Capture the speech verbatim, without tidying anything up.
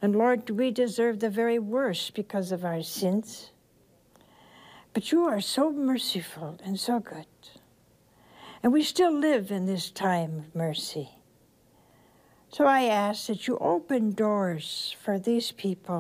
And Lord, we deserve the very worst because of our sins. But you are so merciful and so good. And we still live in this time of mercy. So I ask that you open doors for these people